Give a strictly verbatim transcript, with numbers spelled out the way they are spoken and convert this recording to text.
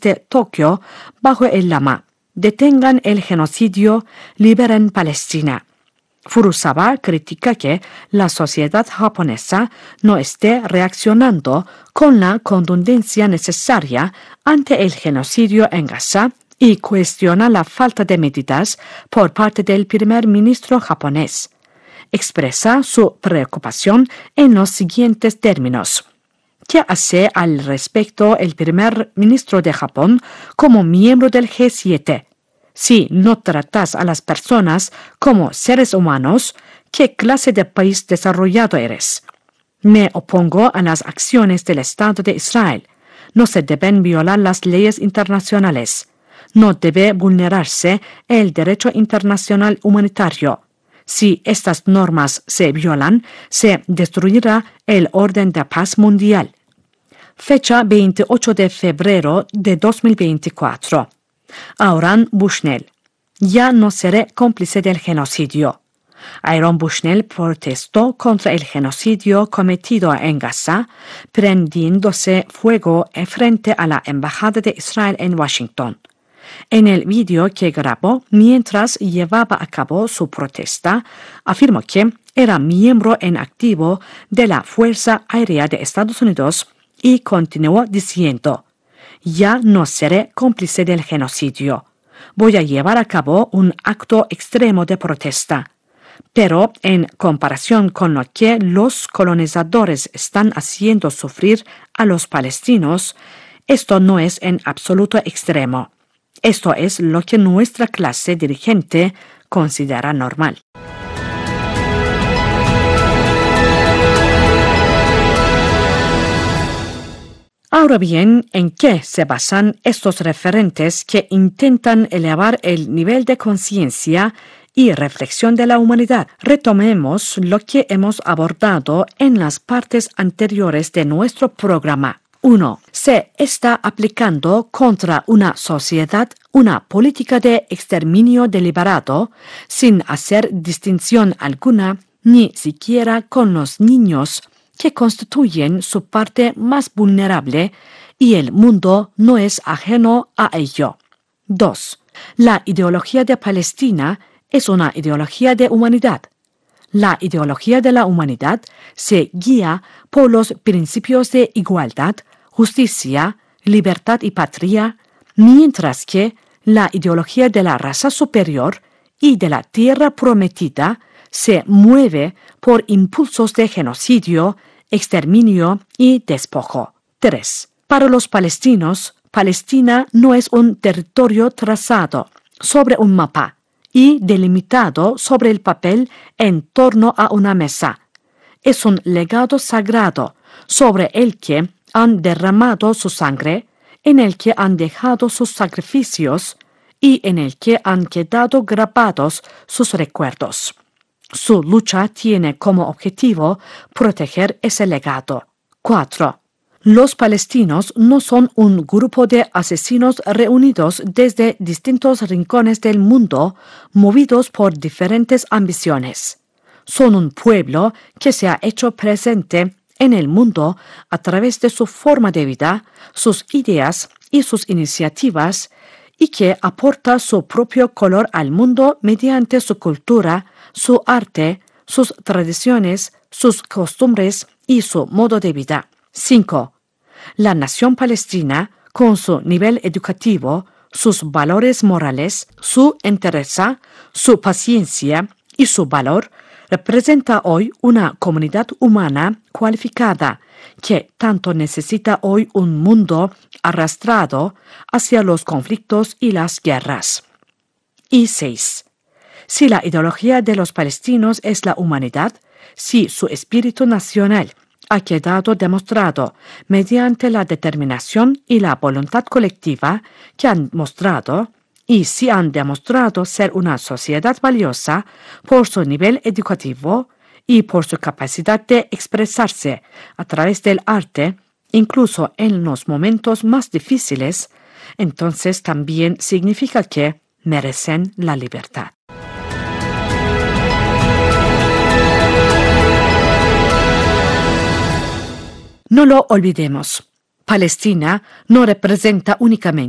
desde Tokio bajo el lema «Detengan el genocidio, liberen Palestina». Furusawa critica que la sociedad japonesa no esté reaccionando con la contundencia necesaria ante el genocidio en Gaza y cuestiona la falta de medidas por parte del primer ministro japonés. Expresa su preocupación en los siguientes términos. ¿Qué hace al respecto el primer ministro de Japón como miembro del G siete? Si no tratas a las personas como seres humanos, ¿qué clase de país desarrollado eres? Me opongo a las acciones del Estado de Israel. No se deben violar las leyes internacionales. No debe vulnerarse el derecho internacional humanitario. Si estas normas se violan, se destruirá el orden de paz mundial. Fecha veintiocho de febrero de dos mil veinticuatro. Aaron Bushnell. Ya no seré cómplice del genocidio. Aaron Bushnell protestó contra el genocidio cometido en Gaza, prendiéndose fuego frente a la Embajada de Israel en Washington. En el vídeo que grabó mientras llevaba a cabo su protesta, afirmó que era miembro en activo de la Fuerza Aérea de Estados Unidos y continuó diciendo: «Ya no seré cómplice del genocidio. Voy a llevar a cabo un acto extremo de protesta. Pero en comparación con lo que los colonizadores están haciendo sufrir a los palestinos, esto no es en absoluto extremo. Esto es lo que nuestra clase dirigente considera normal». Ahora bien, ¿en qué se basan estos referentes que intentan elevar el nivel de conciencia y reflexión de la humanidad? Retomemos lo que hemos abordado en las partes anteriores de nuestro programa. uno. Se está aplicando contra una sociedad una política de exterminio deliberado, sin hacer distinción alguna, ni siquiera con los niños, que constituyen su parte más vulnerable, y el mundo no es ajeno a ello. dos. La ideología de Palestina es una ideología de humanidad. La ideología de la humanidad se guía por los principios de igualdad, justicia, libertad y patria, mientras que la ideología de la raza superior y de la tierra prometida se mueve por impulsos de genocidio, exterminio y despojo. tres. Para los palestinos, Palestina no es un territorio trazado sobre un mapa y delimitado sobre el papel en torno a una mesa. Es un legado sagrado sobre el que han derramado su sangre, en el que han dejado sus sacrificios y en el que han quedado grabados sus recuerdos. Su lucha tiene como objetivo proteger ese legado. cuatro. Los palestinos no son un grupo de asesinos reunidos desde distintos rincones del mundo, movidos por diferentes ambiciones. Son un pueblo que se ha hecho presente en el mundo a través de su forma de vida, sus ideas y sus iniciativas, y que aporta su propio color al mundo mediante su cultura, su arte, sus tradiciones, sus costumbres y su modo de vida. cinco. La nación palestina, con su nivel educativo, sus valores morales, su entereza, su paciencia y su valor, representa hoy una comunidad humana cualificada que tanto necesita hoy un mundo arrastrado hacia los conflictos y las guerras. Y seis. Si la ideología de los palestinos es la humanidad, si su espíritu nacional ha quedado demostrado mediante la determinación y la voluntad colectiva que han mostrado, y si han demostrado ser una sociedad valiosa por su nivel educativo y por su capacidad de expresarse a través del arte, incluso en los momentos más difíciles, entonces también significa que merecen la libertad. No lo olvidemos. Palestina no representa únicamente